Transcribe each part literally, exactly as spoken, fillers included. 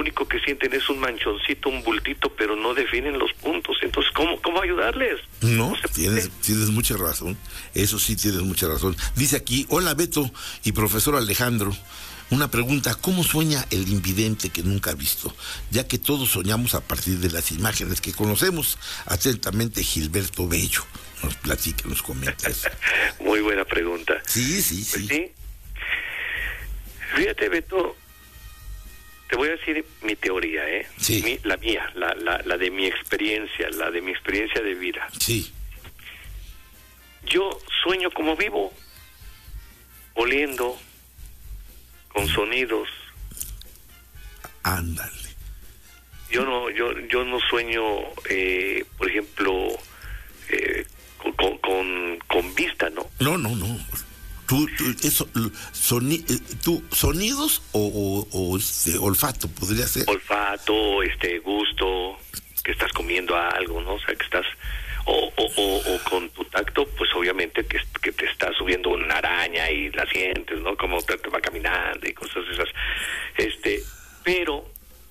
único que sienten es un manchoncito, un bultito, pero no definen los puntos. Entonces, ¿cómo, cómo ayudarles? No, No se tienes, puede. tienes mucha razón. Eso sí, tienes mucha razón. Dice aquí, hola Beto y profesor Alejandro. Una pregunta, ¿cómo sueña el invidente que nunca ha visto? Ya que todos soñamos a partir de las imágenes que conocemos. Atentamente, Gilberto Bello. Nos platica, nos comenta eso. Muy buena pregunta. Sí, sí, Pues sí. sí. Fíjate, Beto, te voy a decir mi teoría, ¿eh? Sí. Mi, la mía, la, la, la de mi experiencia, la de mi experiencia de vida. Sí. Yo sueño como vivo, oliendo, con sonidos. Ándale. Yo no, yo, yo no sueño, eh, por ejemplo, eh, con, con, con, con vista, ¿no? No, no, no. Tú, tú, eso, soni, tú, sonidos o, o, o este, olfato podría ser. Olfato, este, gusto, que estás comiendo algo, ¿no? O sea, que estás, o, o, o, o con tu tacto, pues obviamente que, que te está subiendo una araña y la sientes, ¿no? Como te, te va caminando y cosas esas. Este, pero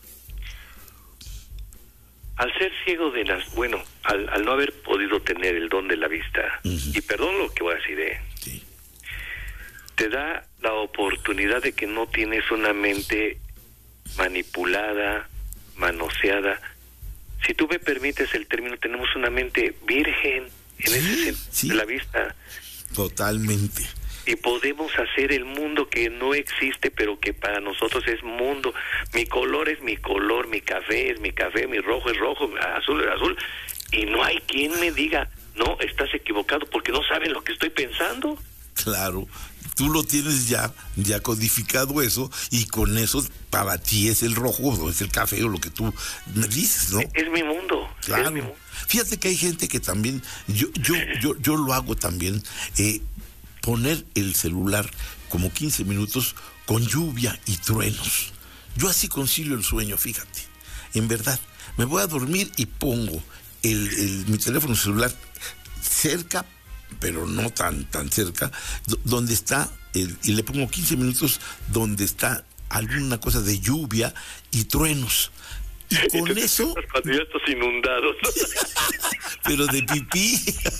al ser ciego de las, bueno, al, al no haber podido tener el don de la vista, uh-huh. y perdón lo que voy a decir, ¿eh? Sí. Te da la oportunidad de que no tienes una mente manipulada, manoseada. Si tú me permites el término, tenemos una mente virgen en sí, ese sentido sí. de la vista. Totalmente. Y podemos hacer el mundo que no existe, pero que para nosotros es mundo. Mi color es mi color, mi café es mi café, mi rojo es rojo, azul es azul. Y no hay quien me diga, no, estás equivocado, porque no saben lo que estoy pensando. Claro, tú lo tienes ya, ya codificado eso, y con eso para ti es el rojo, o es el café, o lo que tú me dices, ¿no? Es mi mundo. Claro. Es mi mundo. Fíjate que hay gente que también, yo, yo, yo, yo lo hago también, eh, poner el celular como quince minutos con lluvia y truenos. Yo así concilio el sueño, fíjate. En verdad, me voy a dormir y pongo el, el, mi teléfono celular cerca, pero no tan tan cerca, d- donde está, el, y le pongo quince minutos donde está alguna cosa de lluvia y truenos. Y con Entonces, eso... cuando ya estás inundado. Pero de pipí.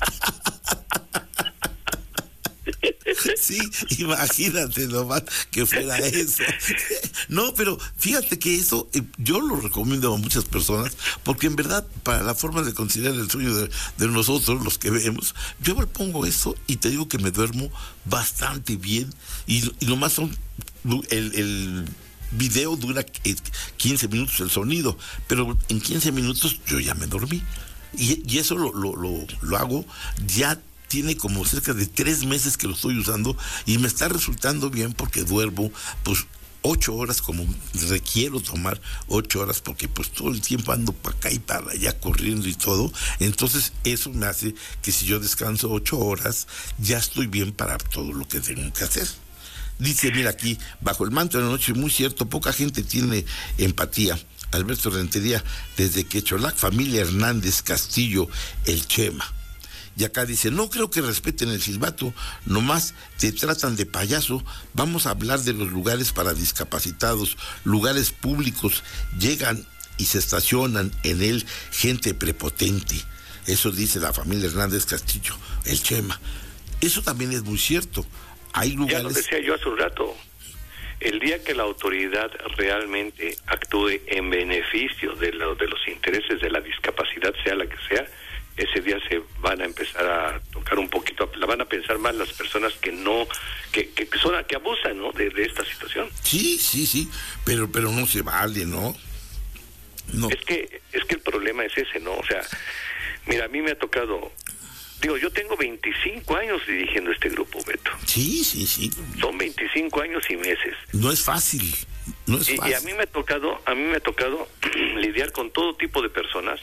Sí, imagínate nomás que fuera eso. No, pero fíjate que eso eh, yo lo recomiendo a muchas personas, porque en verdad, para la forma de considerar el sueño de, de nosotros, los que vemos, yo me pongo eso y te digo que me duermo bastante bien. Y, y nomás son el, el video dura quince minutos el sonido, pero en quince minutos yo ya me dormí. Y, y eso lo, lo, lo, lo hago ya. Tiene como cerca de tres meses que lo estoy usando y me está resultando bien, porque duermo pues ocho horas, como requiero tomar ocho horas, porque pues todo el tiempo ando para acá y para allá corriendo y todo. Entonces eso me hace que si yo descanso ocho horas ya estoy bien para todo lo que tengo que hacer. Dice, mira aquí, bajo el manto de la noche, muy cierto, poca gente tiene empatía. Alberto Rentería, desde Quecholac, familia Hernández Castillo, el Chema. Y acá dice, no creo que respeten el silbato, nomás te tratan de payaso. Vamos a hablar de los lugares para discapacitados, lugares públicos, llegan y se estacionan en él gente prepotente. Eso dice la familia Hernández Castillo, el Chema. Eso también es muy cierto. Hay lugares... Ya lo decía yo hace un rato. El día que la autoridad realmente actúe en beneficio de, lo, de los intereses de la discapacidad, sea la que sea, ese día se van a empezar a tocar un poquito, la van a pensar más las personas que no, que, que son, que abusan, ¿no? de, de esta situación. Sí, sí, sí, pero pero no se vale, ¿no? No. Es que, es que el problema es ese, ¿no? O sea, mira, a mí me ha tocado, digo, yo tengo veinticinco años dirigiendo este grupo, Beto. Sí, sí, sí. Son veinticinco años y meses. No es fácil, no es y, fácil. Y a mí me ha tocado, a mí me ha tocado lidiar con todo tipo de personas.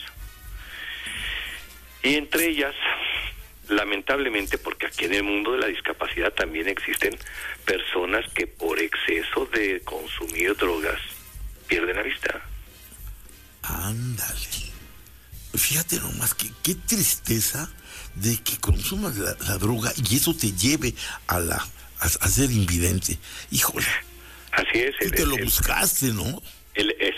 Y entre ellas, lamentablemente, porque aquí en el mundo de la discapacidad también existen personas que por exceso de consumir drogas pierden la vista. Ándale. Fíjate nomás que qué tristeza de que consumas la, la droga y eso te lleve a la a, a ser invidente. Híjole. Así es. Tú el, te lo el, buscaste, ¿no? El,